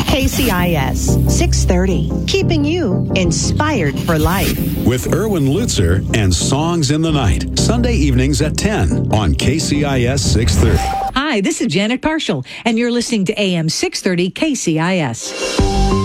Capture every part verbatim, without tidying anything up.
K C I S six thirty, keeping you inspired for life. With Erwin Lutzer and Songs in the Night, Sunday evenings at ten on K C I S six thirty. Hi, this is Janet Parshall, and you're listening to A M six thirty K C I S.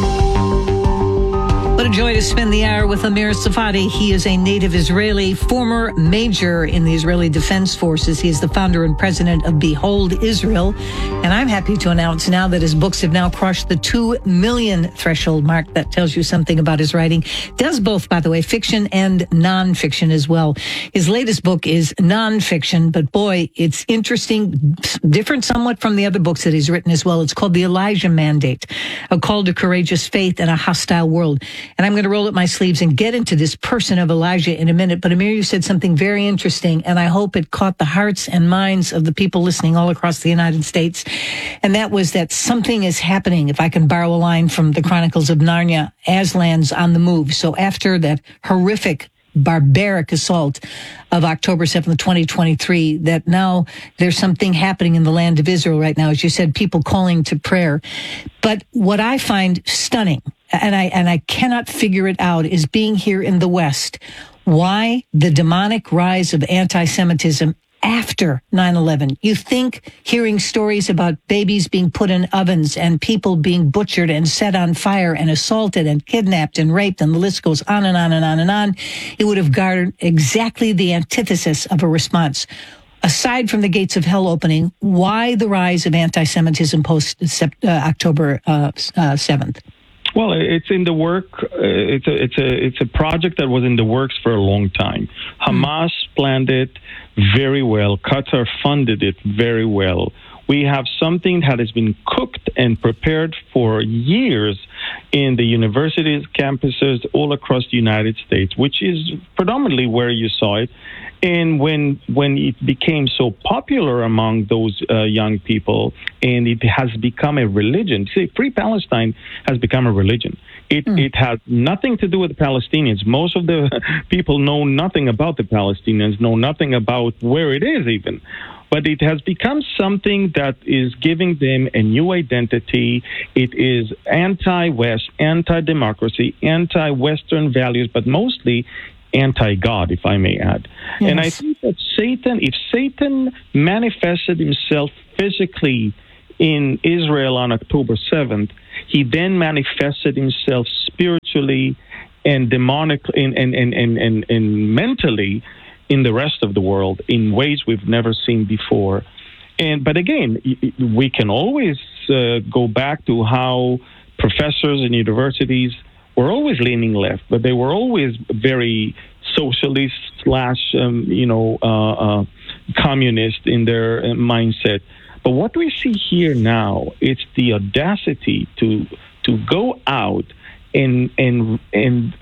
What a joy to spend the hour with Amir Tsarfati. He is a native Israeli, former major in the Israeli Defense Forces. He is the founder and president of Behold Israel. And I'm happy to announce now that his books have now crossed the two million threshold mark. That tells you something about his writing. Does both, by the way, fiction and nonfiction as well. His latest book is nonfiction, but boy, it's interesting, different somewhat from the other books that he's written as well. It's called The Elijah Mandate, a call to courageous faith in a hostile world. And I'm going to roll up my sleeves and get into this person of Elijah in a minute. But Amir, you said something very interesting, and I hope it caught the hearts and minds of the people listening all across the United States. And that was that something is happening, if I can borrow a line from the Chronicles of Narnia, Aslan's on the move. So after that horrific barbaric assault of October seventh, twenty twenty-three, that now there's something happening in the land of Israel right now. As you said, people calling to prayer. But what I find stunning, and I and I cannot figure it out, is being here in the West, why the demonic rise of anti-Semitism after nine eleven. You think hearing stories about babies being put in ovens and people being butchered and set on fire and assaulted and kidnapped and raped, and the list goes on and on and on and on, it would have garnered exactly the antithesis of a response. Aside from the gates of hell opening, why the rise of anti-Semitism post uh, October uh, uh, seventh? Well, it's in the work. Uh, it's a it's a it's a project that was in the works for a long time. Hamas mm. planned it very well. Qatar funded it very well. We have something that has been cooked and prepared for years in the universities, campuses all across the United States, which is predominantly where you saw it. And when when it became so popular among those uh, young people, and it has become a religion, see, Free Palestine has become a religion. It mm. it has nothing to do with the Palestinians. Most of the people know nothing about the Palestinians, know nothing about where it is even. But it has become something that is giving them a new identity. It is anti-West, anti-democracy, anti-Western values, but mostly anti-God, if I may add. Yes. And I think that Satan, if Satan manifested himself physically in Israel on October seventh, he then manifested himself spiritually and demonically and, and, and, and, and, and mentally in the rest of the world in ways we've never seen before. And but again, we can always uh, go back to how professors in universities were always leaning left, but they were always very socialist slash, um, you know, uh, uh, communist in their uh, mindset. But what we see here now, it's the audacity to to go out and and and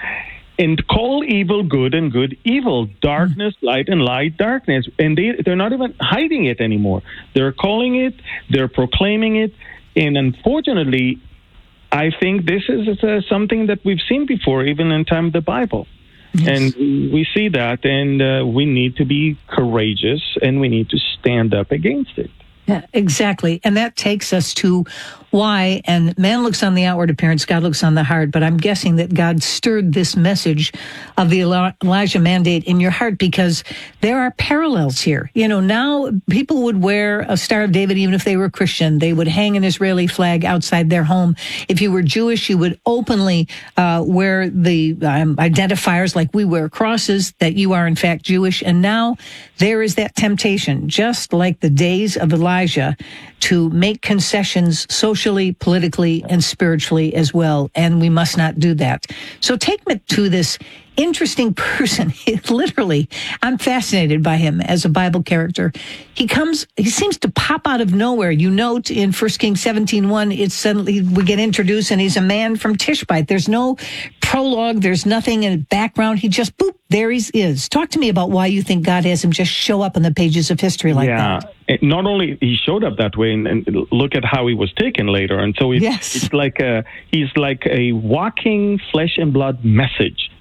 and call evil good and good evil, darkness light and light darkness, and they they're not even hiding it anymore. They're calling it, they're proclaiming it, and unfortunately, I think this is uh, something that we've seen before, even in time of the Bible. Yes. And we see that, and uh, we need to be courageous, and we need to stand up against it. Yeah, exactly. And that takes us to why, and man looks on the outward appearance, God looks on the heart, but I'm guessing that God stirred this message of the Elijah Mandate in your heart because there are parallels here. You know, now people would wear a Star of David even if they were Christian. They would hang an Israeli flag outside their home. If you were Jewish, you would openly uh, wear the um, identifiers like we wear crosses, that you are in fact Jewish. And now there is that temptation, just like the days of Elijah, to make concessions socially, politically, and spiritually as well. And we must not do that. So take me to this interesting person. Literally, I'm fascinated by him as a Bible character. He comes, he seems to pop out of nowhere. You note in First Kings seventeen one, it's suddenly, we get introduced and he's a man from Tishbite. There's no prologue. There's nothing in the background. He just, boop, there he is. Talk to me about why you think God has him just show up in the pages of history like yeah. that. Not only he showed up that way, and, and look at how he was taken later. And so it's, yes. it's like a, he's like a walking flesh and blood message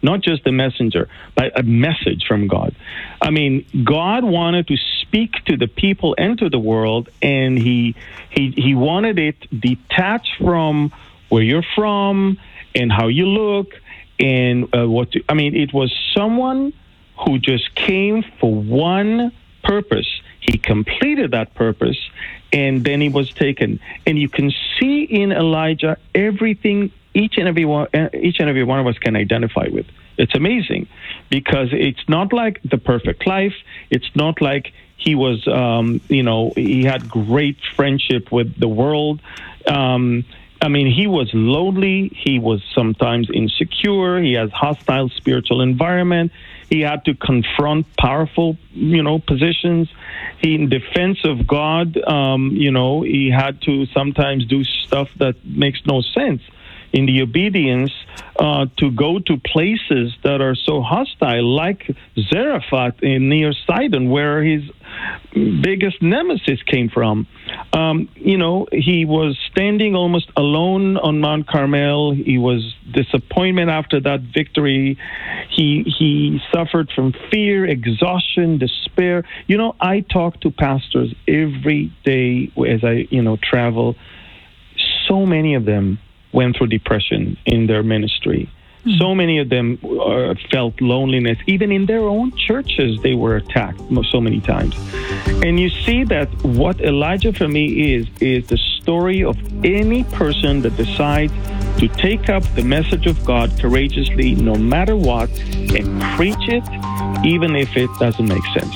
not just the messenger, but a message from God. I mean, God wanted to speak to the people and to the world, and he he he wanted it detached from where you're from and how you look and uh, what. To, I mean, it was someone who just came for one purpose. He completed that purpose, and then he was taken. And you can see in Elijah everything each and every one, each and every one of us can identify with. It's amazing because it's not like the perfect life. It's not like he was, um, you know, he had great friendship with the world. Um, I mean, he was lonely. He was sometimes insecure. He has hostile spiritual environment. He had to confront powerful, you know, positions. He, in defense of God, um, you know, he had to sometimes do stuff that makes no sense in the obedience uh, to go to places that are so hostile, like Zarephath in near Sidon, where his biggest nemesis came from. Um, you know, he was standing almost alone on Mount Carmel. He was disappointment after that victory. He he suffered from fear, exhaustion, despair. You know, I talk to pastors every day as I, you know, travel. So many of them went through depression in their ministry. Mm-hmm. So many of them uh, felt loneliness. Even in their own churches, they were attacked so many times. And you see that what Elijah for me is, is the story of any person that decides to take up the message of God courageously, no matter what, and preach it, even if it doesn't make sense.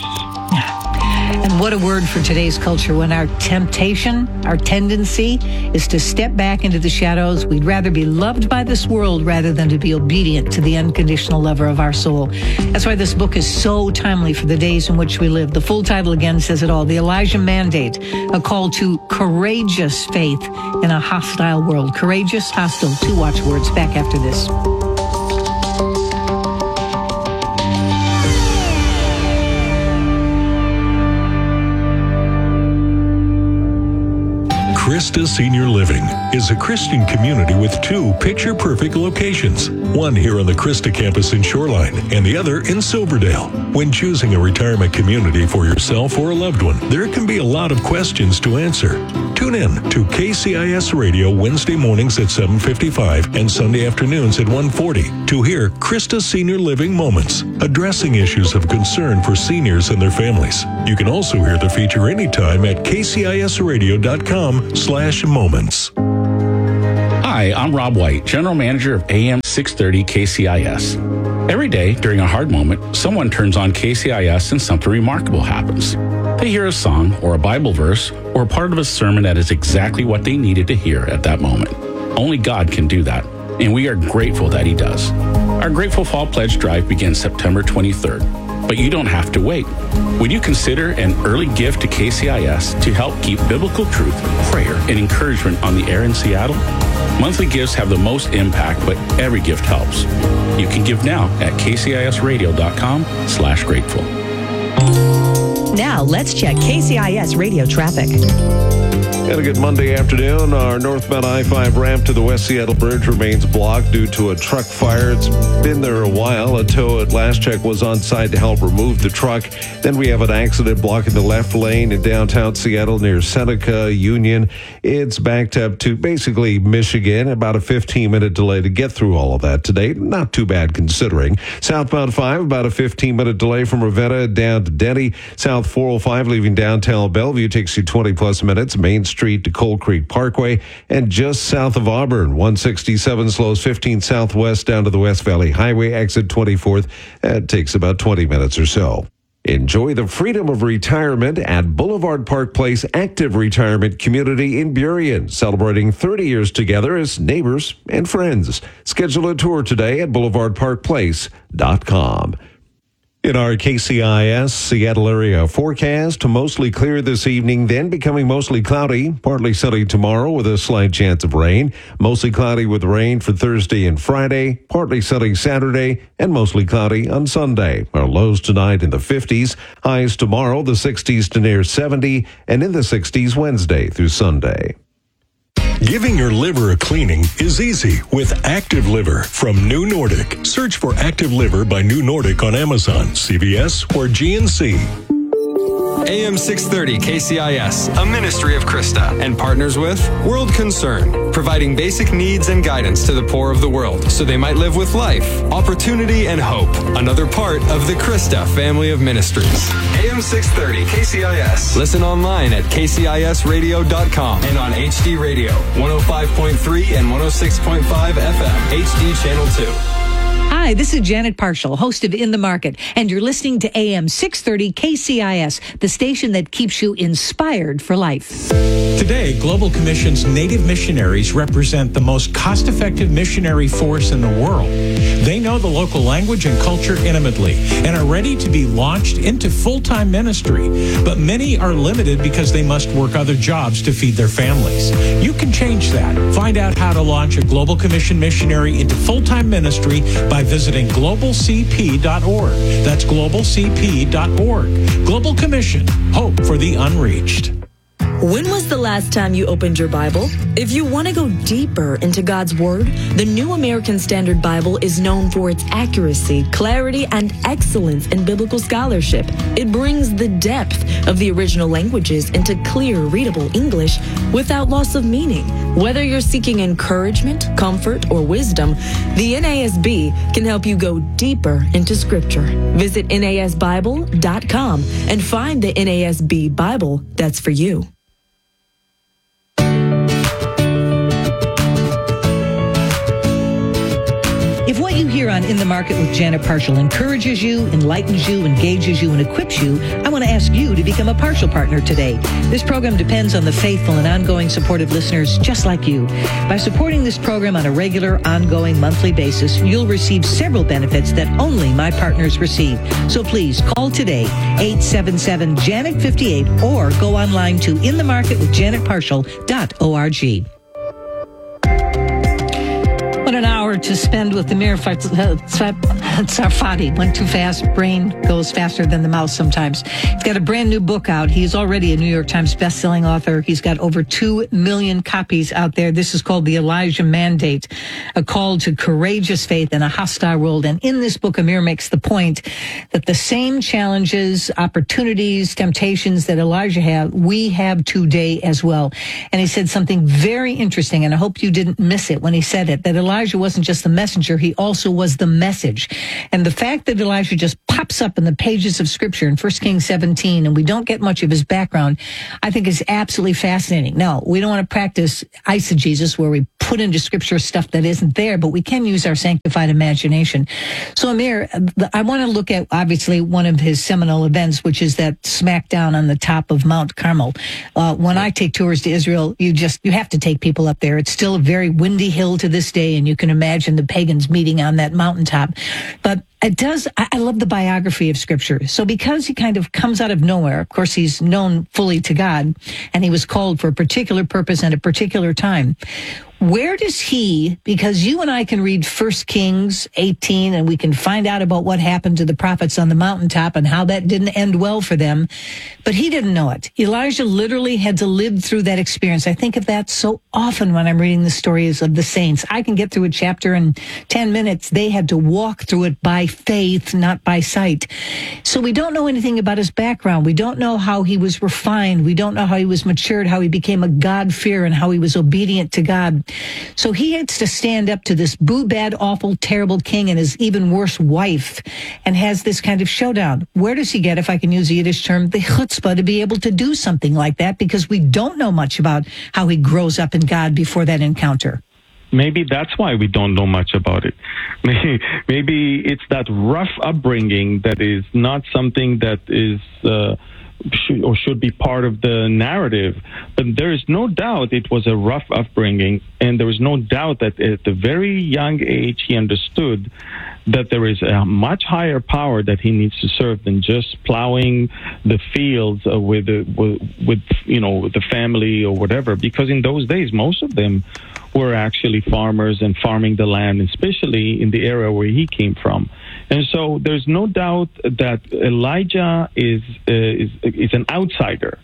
And what a word for today's culture when our temptation, our tendency is to step back into the shadows. We'd rather be loved by this world rather than to be obedient to the unconditional lover of our soul. That's why this book is so timely for the days in which we live. The full title again says it all. The Elijah Mandate, a call to courageous faith in a hostile world. Courageous, hostile, two watchwords. Back after this. Christa Senior Living is a Christian community with two picture-perfect locations, one here on the Christa campus in Shoreline and the other in Silverdale. When choosing a retirement community for yourself or a loved one, there can be a lot of questions to answer. Tune in to K C I S Radio Wednesday mornings at seven fifty-five and Sunday afternoons at one forty to hear Christa Senior Living Moments, addressing issues of concern for seniors and their families. You can also hear the feature anytime at k c i s radio dot com slash moments. Hi, I'm Rob White, General Manager of A M six thirty K C I S. Every day during a hard moment, someone turns on K C I S and something remarkable happens. They hear a song or a Bible verse or a part of a sermon that is exactly what they needed to hear at that moment. Only God can do that, and we are grateful that He does. Our Grateful Fall Pledge Drive begins September twenty-third, but you don't have to wait. Would you consider an early gift to K C I S to help keep biblical truth, prayer, and encouragement on the air in Seattle? Monthly gifts have the most impact, but every gift helps. You can give now at k c i s radio dot com slash grateful. Now let's check K C I S radio traffic. And a good Monday afternoon. Our northbound I five ramp to the West Seattle Bridge remains blocked due to a truck fire. It's been there a while. A tow at last check was on site to help remove the truck. Then we have an accident blocking the left lane in downtown Seattle near Seneca, Union. It's backed up to basically Michigan. About a fifteen-minute delay to get through all of that today. Not too bad considering. Southbound five, about a fifteen-minute delay from Ravenna down to Denny. South four oh five leaving downtown Bellevue takes you twenty-plus minutes. Main Street to Cold Creek Parkway, and just south of Auburn, one sixty-seven slows fifteen southwest down to the West Valley Highway, exit twenty-fourth. That takes about twenty minutes or so. Enjoy the freedom of retirement at Boulevard Park Place Active Retirement Community in Burien, celebrating thirty years together as neighbors and friends. Schedule a tour today at boulevard park place dot com. In our K C I S Seattle area forecast, mostly clear this evening, then becoming mostly cloudy, partly sunny tomorrow with a slight chance of rain. Mostly cloudy with rain for Thursday and Friday, partly sunny Saturday, and mostly cloudy on Sunday. Our lows tonight in the fifties, highs tomorrow the sixties to near seventy, and in the sixties Wednesday through Sunday. Giving your liver a cleaning is easy with Active Liver from New Nordic. Search for Active Liver by New Nordic on Amazon, C V S, or G N C. A M six thirty K C I S, a ministry of Krista, and partners with World Concern, providing basic needs and guidance to the poor of the world so they might live with life, opportunity, and hope. Another part of the Krista family of ministries. A M six thirty K C I S. Listen online at k c i s radio dot com and on H D Radio, one oh five point three and one oh six point five F M, H D Channel two. Hi, this is Janet Parshall, host of In the Market, and you're listening to A M six thirty K C I S, the station that keeps you inspired for life. Today, Global Commission's Native missionaries represent the most cost-effective missionary force in the world. They know the local language and culture intimately and are ready to be launched into full-time ministry. But many are limited because they must work other jobs to feed their families. You can change that. Find out how to launch a Global Commission missionary into full-time ministry by visiting global c p dot org. That's global c p dot org. Global Commission, hope for the unreached. When was the last time you opened your Bible? If you want to go deeper into God's Word, the New American Standard Bible is known for its accuracy, clarity, and excellence in biblical scholarship. It brings the depth of the original languages into clear, readable English without loss of meaning. Whether you're seeking encouragement, comfort, or wisdom, the N A S B can help you go deeper into Scripture. Visit N A S Bible dot com and find the N A S B Bible that's for you. If what you hear on In the Market with Janet Parshall encourages you, enlightens you, engages you, and equips you, I want to ask you to become a Parshall partner today. This program depends on the faithful and ongoing support of listeners just like you. By supporting this program on a regular, ongoing, monthly basis, you'll receive several benefits that only my partners receive. So please call today, eight seven seven, Janet fifty-eight, or go online to in the market with janet parshall dot org. What an hour to spend with Amir Tsarfati. Went too fast. Brain goes faster than the mouth sometimes. He's got a brand new book out. He's already a New York Times bestselling author. He's got over two million copies out there. This is called The Elijah Mandate, a call to courageous faith in a hostile world. And in this book, Amir makes the point that the same challenges, opportunities, temptations that Elijah had, we have today as well. And he said something very interesting, and I hope you didn't miss it when he said it, that Elijah Elijah wasn't just the messenger, he also was the message. And the fact that Elijah just pops up in the pages of Scripture in First Kings seventeen, and we don't get much of his background, I think is absolutely fascinating. Now, we don't want to practice eisegesis where we put into Scripture stuff that isn't there, but we can use our sanctified imagination. So, Amir, I want to look at, obviously, one of his seminal events, which is that smackdown on the top of Mount Carmel. Uh, when I take tours to Israel, you just, you have to take people up there. It's still a very windy hill to this day, and you can imagine the pagans meeting on that mountaintop. But it does, I love the biography of Scripture. So because he kind of comes out of nowhere, of course, he's known fully to God, and he was called for a particular purpose and a particular time. Where does he, because you and I can read First Kings eighteen and we can find out about what happened to the prophets on the mountaintop and how that didn't end well for them, but he didn't know it. Elijah literally had to live through that experience. I think of that so often when I'm reading the stories of the saints. I can get through a chapter in ten minutes. They had to walk through it by faith, not by sight. So we don't know anything about his background. We don't know how he was refined. We don't know how he was matured, how he became a God-fearer, and how he was obedient to God. So he has to stand up to this boo, bad, awful, terrible king and his even worse wife, and has this kind of showdown. Where does he get, if I can use a Yiddish term, the chutzpah to be able to do something like that? Because we don't know much about how he grows up in God before that encounter. Maybe that's why we don't know much about it. Maybe, maybe it's that rough upbringing that is not something that is uh, should, or should be part of the narrative. But there is no doubt it was a rough upbringing, and there is no doubt that at a very young age he understood that there is a much higher power that he needs to serve than just plowing the fields uh, with, uh, with, with, you know, the family or whatever. Because in those days, most of them were actually farmers and farming the land, especially in the area where he came from. And so there's no doubt that Elijah is uh, is, is an outsider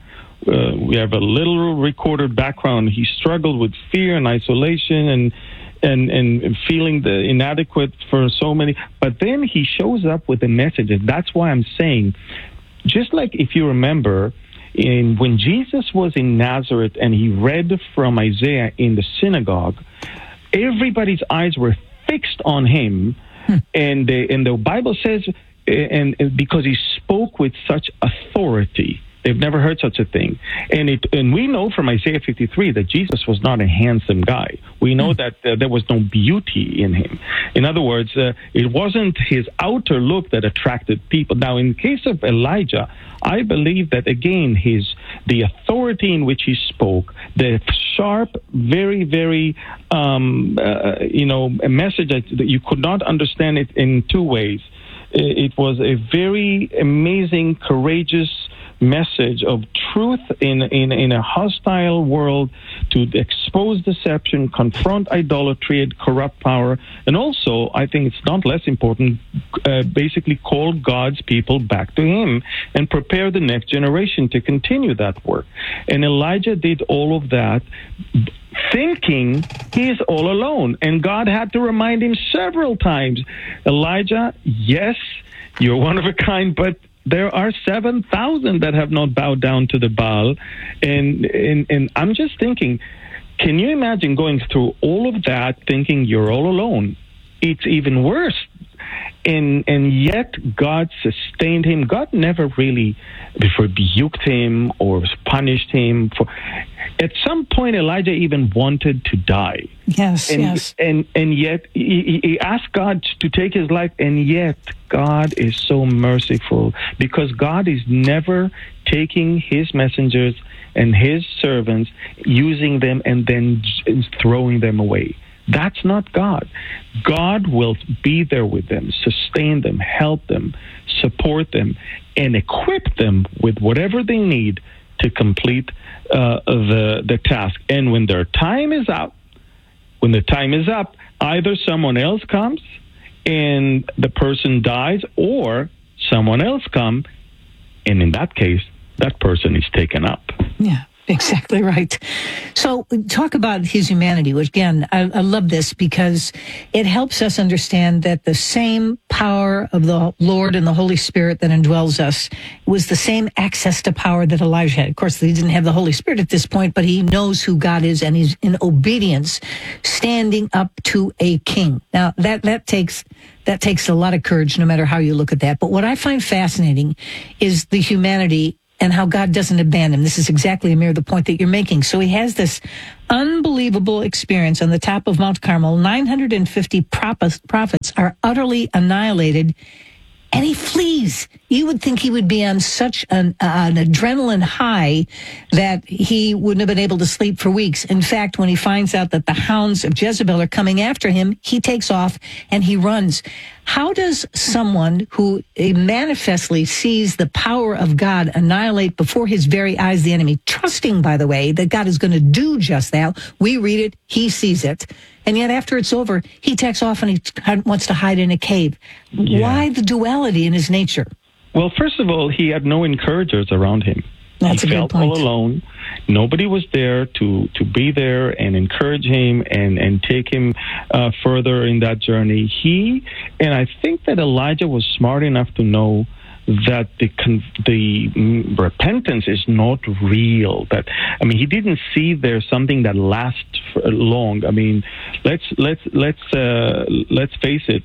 uh, we have a little recorded background. He struggled with fear and isolation and and and feeling the inadequate for so many. But then he shows up with a message, and that's why I'm saying, just like if you remember, in when Jesus was in Nazareth and he read from Isaiah in the synagogue, everybody's eyes were fixed on him, hmm. and the, and the Bible says, and, and because he spoke with such authority. They've never heard such a thing. And it, and we know from Isaiah fifty-three that Jesus was not a handsome guy. We know that uh, there was no beauty in him. In other words, uh, it wasn't his outer look that attracted people. Now, in the case of Elijah, I believe that, again, his the authority in which he spoke, the sharp, very, very, um, uh, you know, a message that, that you could not understand it in two ways. It was a very amazing, courageous message of truth in, in, in a hostile world to expose deception, confront idolatry and corrupt power, and also, I think it's not less important, uh, basically call God's people back to him and prepare the next generation to continue that work. And Elijah did all of that thinking he's all alone. And God had to remind him several times, Elijah, yes, you're one of a kind, but there are seven thousand that have not bowed down to the Baal. And, and, and I'm just thinking, can you imagine going through all of that thinking you're all alone? It's even worse. And and yet God sustained him. God never really rebuked him or punished him. For at some point, Elijah even wanted to die. Yes, and, yes. And and yet he, he asked God to take his life. And yet God is so merciful, because God is never taking his messengers and his servants, using them and then throwing them away. That's not God. God will be there with them, sustain them, help them, support them, and equip them with whatever they need to complete uh, the the task. And when their time is up, when the time is up, either someone else comes and the person dies, or someone else comes, and in that case, that person is taken up. Yeah. Exactly right. So talk about his humanity, which again, I, I love this because it helps us understand that the same power of the Lord and the Holy Spirit that indwells us was the same access to power that Elijah had. Of course, he didn't have the Holy Spirit at this point, but he knows who God is, and he's in obedience, standing up to a king. Now, that, that takes... That takes a lot of courage, no matter how you look at that. But what I find fascinating is the humanity and how God doesn't abandon him. This is exactly, Amir, the point that you're making. So he has this unbelievable experience on the top of Mount Carmel. nine hundred fifty prophets are utterly annihilated, and he flees. You would think he would be on such an, uh, an adrenaline high that he wouldn't have been able to sleep for weeks. In fact, when he finds out that the hounds of Jezebel are coming after him, he takes off and he runs. How does someone who manifestly sees the power of God annihilate before his very eyes the enemy, trusting, by the way, that God is going to do just that? We read it, he sees it. And yet after it's over, he takes off and he wants to hide in a cave. Yeah. Why the duality in his nature? Well, first of all, he had no encouragers around him. That's he a good felt point. all alone. Nobody was there to, to be there and encourage him and, and take him uh, further in that journey. He, and I think that Elijah was smart enough to know that the the repentance is not real. That I mean, he didn't see there's something that lasts for long. I mean, let's let's let's uh, let's face it.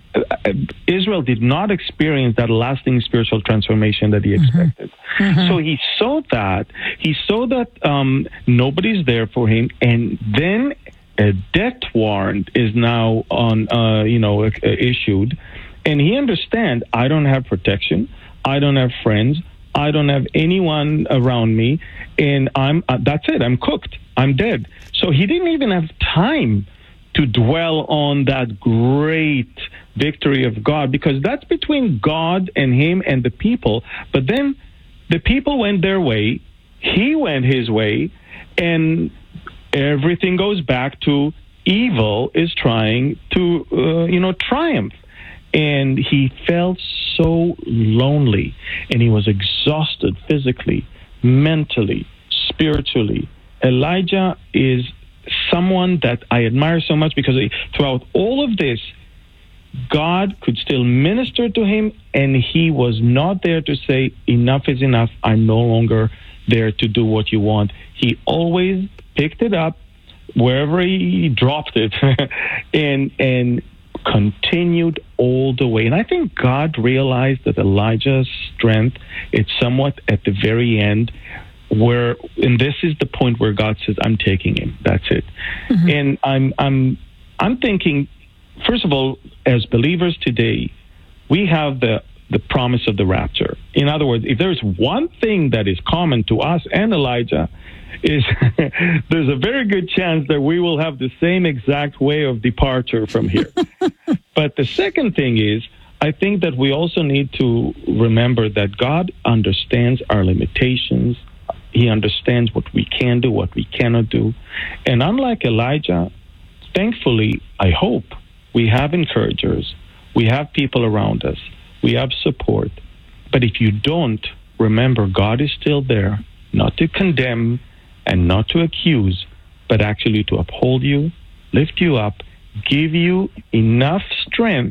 Israel did not experience that lasting spiritual transformation that he expected. Mm-hmm. Mm-hmm. So he saw that. He saw that um, nobody's there for him, and then a death warrant is now on, uh, you know, uh, issued, and he understands, I don't have protection, I don't have friends, I don't have anyone around me, and I'm uh, that's it. I'm cooked. I'm dead. So he didn't even have time to dwell on that great victory of God, because that's between God and him and the people. But then the people went their way, he went his way, and everything goes back to evil is trying to, uh, you know, triumph. And he felt so lonely, and he was exhausted physically, mentally, spiritually. Elijah is someone that I admire so much because throughout all of this, God could still minister to him, and he was not there to say, enough is enough, I'm no longer there to do what you want. He always picked it up wherever he dropped it and and continued all the way. And I think God realized that Elijah's strength is somewhat at the very end, where, and this is the point where God says, I'm taking him. That's it. Mm-hmm. And I'm I'm I'm thinking, first of all, as believers today, we have the the promise of the rapture. In other words, if there's one thing that is common to us and Elijah, is there's a very good chance that we will have the same exact way of departure from here. But the second thing is, I think that we also need to remember that God understands our limitations. He understands what we can do, what we cannot do. And unlike Elijah, thankfully, I hope, we have encouragers. We have people around us. We have support. But if you don't, remember, God is still there, not to condemn and not to accuse, but actually to uphold you, lift you up, give you enough strength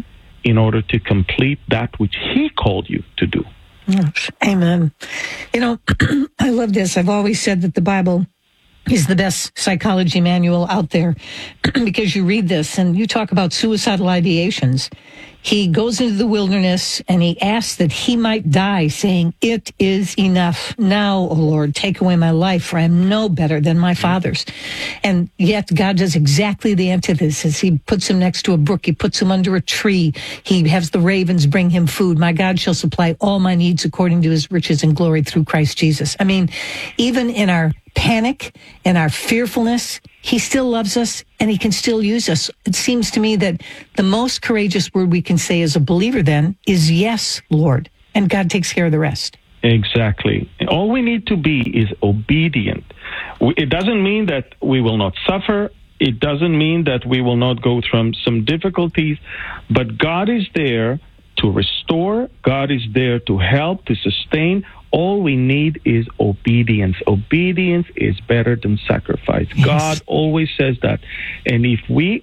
in order to complete that which he called you to do. Yes. Amen. You know, I love this. I've always said that the Bible is the best psychology manual out there because you read this and you talk about suicidal ideations. He goes into the wilderness and he asks that he might die, saying, it is enough. Now, O Lord, take away my life, for I am no better than my fathers. And yet God does exactly the antithesis. He puts him next to a brook. He puts him under a tree. He has the ravens bring him food. My God shall supply all my needs according to his riches and glory through Christ Jesus. I mean, even in our panic and our fearfulness, he still loves us and he can still use us. It seems to me that the most courageous word we can say as a believer then is yes, Lord, and God takes care of the rest. Exactly. All we need to be is obedient. It doesn't mean that we will not suffer. It doesn't mean that we will not go through some difficulties, but God is there to restore. God is there to help, to sustain. All we need is obedience. Obedience is better than sacrifice. Yes. God always says that. And if we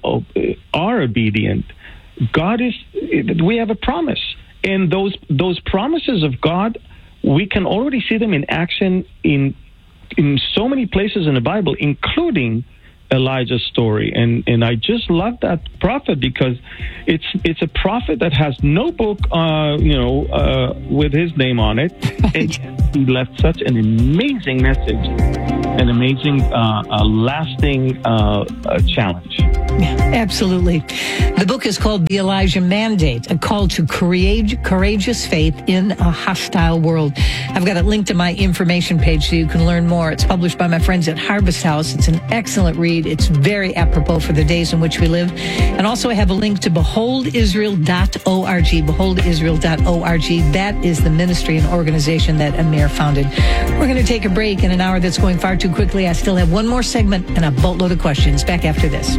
are obedient, God is, we have a promise. And those those promises of God, we can already see them in action in in so many places in the Bible, including Elijah's story. And and I just love that prophet because it's it's a prophet that has no book, uh, you know, uh, with his name on it. And he left such an amazing message, an amazing, uh, uh, lasting uh, uh, challenge. Yeah, absolutely. The book is called The Elijah Mandate, a call to courage, courageous faith in a hostile world. I've got it linked to my information page so you can learn more. It's published by my friends at Harvest House. It's an excellent read. It's very apropos for the days in which we live. And also I have a link to behold israel dot org, behold israel dot org. That is the ministry and organization that Amir founded. We're going to take a break in an hour that's going far too quickly. I still have one more segment and a boatload of questions. Back after this.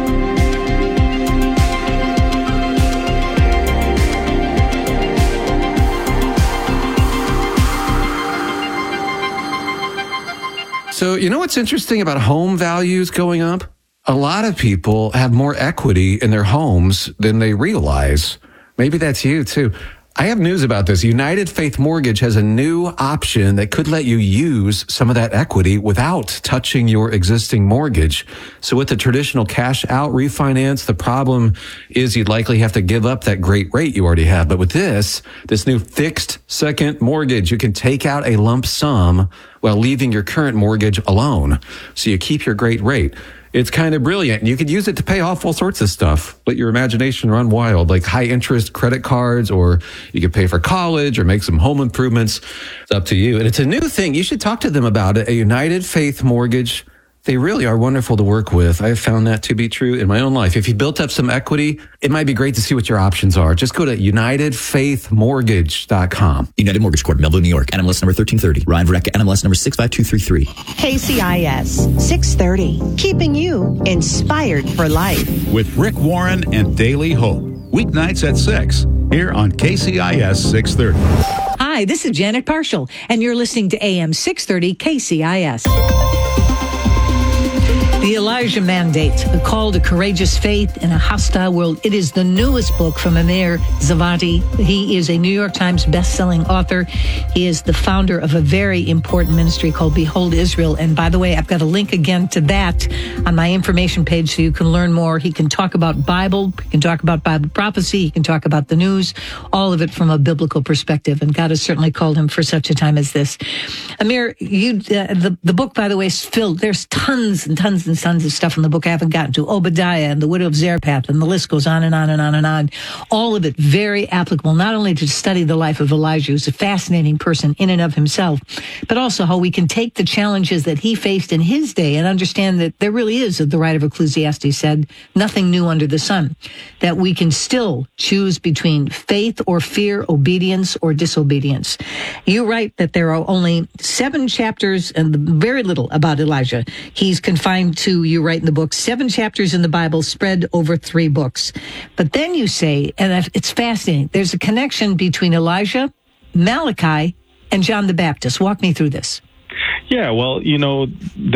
So, you know what's interesting about home values going up? A lot of people have more equity in their homes than they realize. Maybe that's you, too. I have news about this. United Faith Mortgage has a new option that could let you use some of that equity without touching your existing mortgage. So with the traditional cash out refinance, the problem is you'd likely have to give up that great rate you already have. But with this, this new fixed second mortgage, you can take out a lump sum while leaving your current mortgage alone. So you keep your great rate. It's kind of brilliant. And you could use it to pay off all sorts of stuff. Let your imagination run wild, like high interest credit cards, or you could pay for college or make some home improvements. It's up to you. And it's a new thing. You should talk to them about it. A United Faith Mortgage. They really are wonderful to work with. I've found that to be true in my own life. If you built up some equity, it might be great to see what your options are. Just go to united faith mortgage dot com. United Mortgage Corp, Melville, New York. N M L S number thirteen thirty. Ryan Verrecka, N M L S number six five two three three. K C I S six thirty, keeping you inspired for life. With Rick Warren and Daily Hope. Weeknights at six here on K C I S six thirty. Hi, this is Janet Parshall, and you're listening to A M six thirty K C I S. The Elijah Mandate, a call to courageous faith in a hostile world. It is the newest book from Amir Zavadi. He is a New York Times best-selling author. He is the founder of a very important ministry called Behold Israel. And by the way, I've got a link again to that on my information page so you can learn more. He can talk about Bible. He can talk about Bible prophecy. He can talk about the news, all of it from a biblical perspective. And God has certainly called him for such a time as this. Amir, you, uh, the, the book, by the way, is filled. There's tons and tons and tons of stuff in the book I haven't gotten to. Obadiah and the widow of Zarephath, and the list goes on and on and on and on. All of it very applicable, not only to study the life of Elijah, who's a fascinating person in and of himself, but also how we can take the challenges that he faced in his day and understand that there really is, as the writer of Ecclesiastes said, nothing new under the sun. That we can still choose between faith or fear, obedience or disobedience. You write that there are only seven chapters and very little about Elijah. He's confined to, you write in the book, seven chapters in the Bible spread over three books. But then you say, and it's fascinating, there's a connection between Elijah, Malachi, and John the Baptist. Walk me through this. Yeah, well, you know,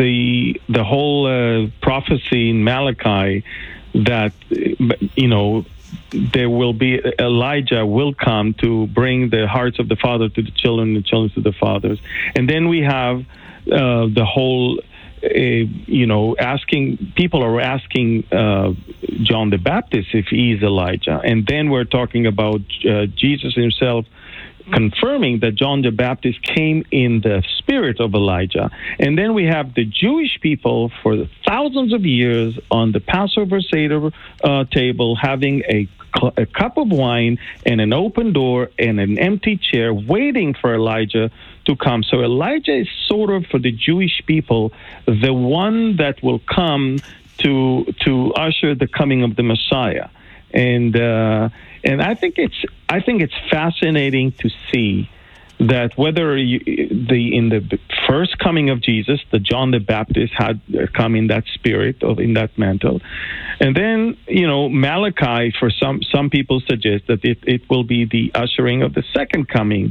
the the whole uh, prophecy in Malachi that, you know, there will be, Elijah will come to bring the hearts of the father to the children and the children to the fathers. And then we have uh, the whole, uh, you know, asking, people are asking uh, John the Baptist if he is Elijah. And then we're talking about uh, Jesus himself confirming that John the Baptist came in the spirit of Elijah. And then we have the Jewish people for thousands of years on the Passover Seder uh, table having a, a cup of wine and an open door and an empty chair waiting for Elijah to come. So Elijah is sort of, for the Jewish people, the one that will come to to usher the coming of the Messiah. And uh, and I think it's I think it's fascinating to see that whether you, the in the first coming of Jesus, the John the Baptist had come in that spirit of in that mantle, and then you know Malachi, for some some people suggest that it, it will be the ushering of the second coming.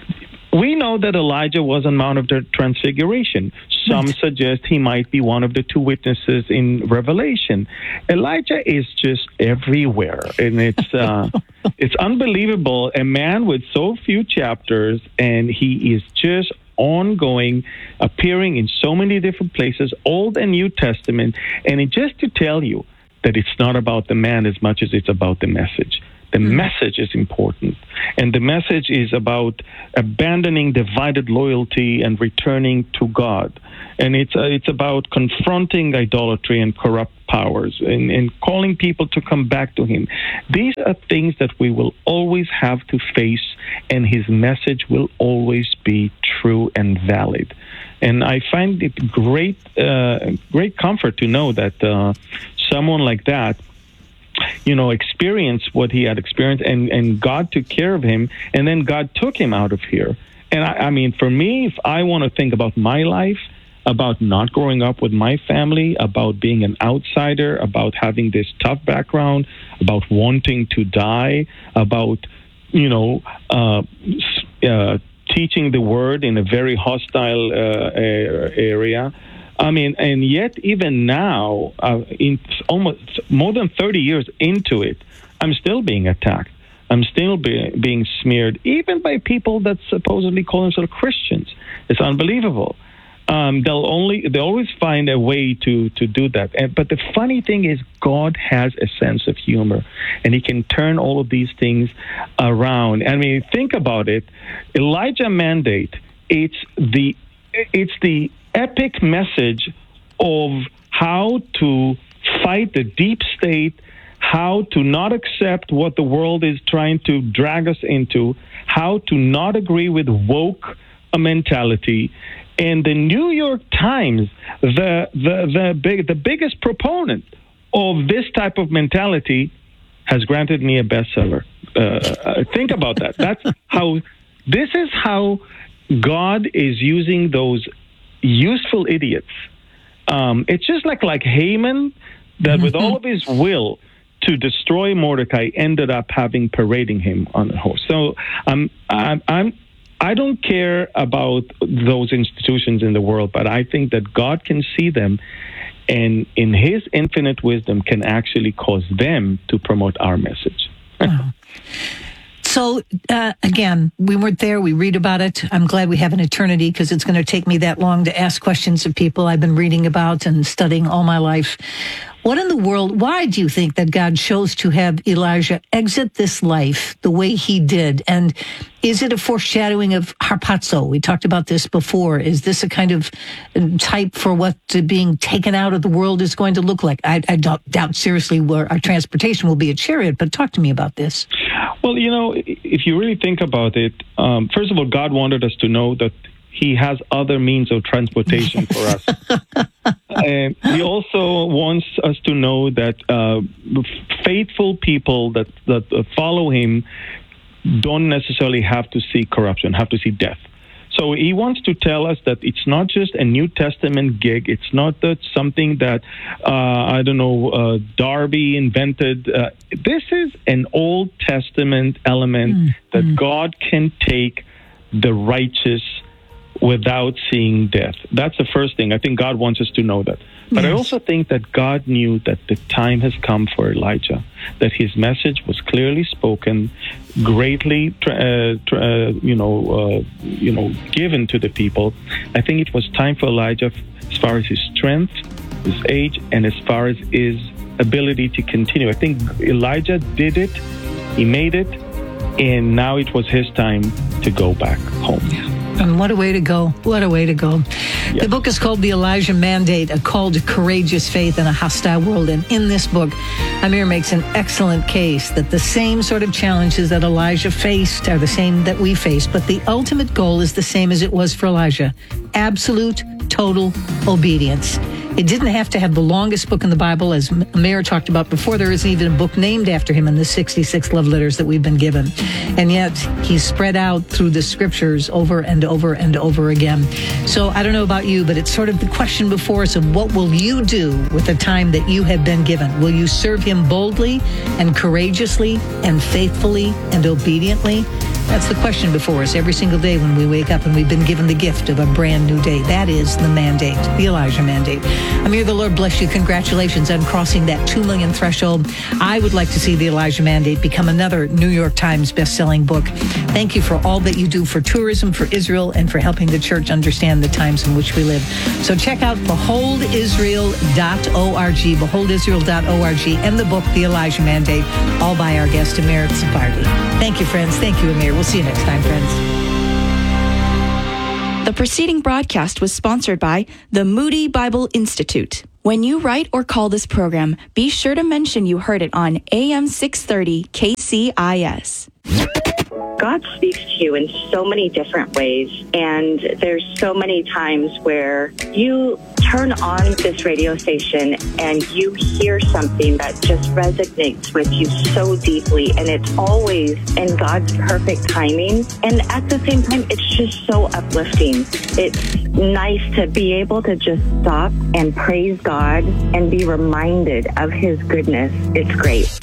We know that Elijah was on Mount of the Transfiguration. Some right. suggest he might be one of the two witnesses in Revelation. Elijah is just everywhere, and it's uh, it's unbelievable. A man with so few chapters, and he is just ongoing, appearing in so many different places, Old and New Testament. And it, just to tell you that it's not about the man as much as it's about the message. The mm-hmm. message is important. And the message is about abandoning divided loyalty and returning to God. And it's uh, it's about confronting idolatry and corrupt powers and, and calling people to come back to Him. These are things that we will always have to face, and His message will always be true and valid. And I find it great, uh, great comfort to know that uh, someone like that, you know, experienced what he had experienced, and, and God took care of him, and then God took him out of here. And I, I mean, for me, if I want to think about my life, about not growing up with my family, about being an outsider, about having this tough background, about wanting to die, about, you know, uh, uh, teaching the word in a very hostile uh, area. I mean, and yet even now, uh, in almost more than thirty years into it, I'm still being attacked. I'm still be, being smeared, even by people that supposedly call themselves Christians. It's unbelievable. Um, they'll only they always find a way to to do that. And, but the funny thing is, God has a sense of humor, and He can turn all of these things around. I mean, think about it. Elijah Mandate. It's the it's the epic message of how to fight the deep state, how to not accept what the world is trying to drag us into, how to not agree with woke mentality. And the New York Times, the the the big the biggest proponent of this type of mentality, has granted me a bestseller. Uh, think about that. That's how. This is how God is using those useful idiots. Um, it's just like like Haman, that with all of his will to destroy Mordecai ended up having parading him on a horse. So um, I'm, I'm, I don't care about those institutions in the world, but I think that God can see them and in his infinite wisdom can actually cause them to promote our message. Wow. So, uh, again, we weren't there. We read about it. I'm glad we have an eternity because it's going to take me that long to ask questions of people I've been reading about and studying all my life. What in the world, why do you think that God chose to have Elijah exit this life the way he did? And is it a foreshadowing of harpazo? We talked about this before. Is this a kind of type for what being taken out of the world is going to look like? I, I doubt, doubt seriously where our transportation will be a chariot, but talk to me about this. Well, you know, if you really think about it, um, first of all, God wanted us to know that he has other means of transportation for us. And he also wants us to know that uh, faithful people that, that follow him don't necessarily have to see corruption, have to see death. So he wants to tell us that it's not just a New Testament gig. It's not that something that, uh, I don't know, uh, Darby invented. Uh, this is an Old Testament element mm. that mm. God can take the righteous without seeing death. That's the first thing. I think God wants us to know that. But yes. I also think that God knew that the time has come for Elijah, that his message was clearly spoken, greatly, uh, uh, you know, uh, you know, given to the people. I think it was time for Elijah, as far as his strength, his age, and as far as his ability to continue. I think Elijah did it, he made it, and now it was his time to go back home. And what a way to go. What a way to go. Yes. The book is called The Elijah Mandate, a call to courageous faith in a hostile world. And in this book, Amir makes an excellent case that the same sort of challenges that Elijah faced are the same that we face. But the ultimate goal is the same as it was for Elijah. Absolute, total obedience. It didn't have to have the longest book in the Bible, as Amir talked about before. There isn't even a book named after him in the sixty-six love letters that we've been given. And yet, he's spread out through the scriptures over and over and over again. So I don't know about you, but it's sort of the question before us of what will you do with the time that you have been given? Will you serve him boldly and courageously and faithfully and obediently? That's the question before us every single day when we wake up and we've been given the gift of a brand new day. That is the mandate, the Elijah mandate. Amir, the Lord bless you. Congratulations on crossing that two million threshold. I would like to see the Elijah Mandate become another New York Times best-selling book. Thank you for all that you do for tourism, for Israel, and for helping the church understand the times in which we live. So check out behold israel dot org, behold israel dot org, and the book, The Elijah Mandate, all by our guest, Amir Tsarfati. Thank you, friends. Thank you, Amir. We'll see you next time, friends. The preceding broadcast was sponsored by the Moody Bible Institute. When you write or call this program, be sure to mention you heard it on A M six thirty K C I S. God speaks to you in so many different ways, and there's so many times where you turn on this radio station and you hear something that just resonates with you so deeply, and it's always in God's perfect timing. And at the same time, it's just so uplifting. It's nice to be able to just stop and praise God and be reminded of his goodness. It's great.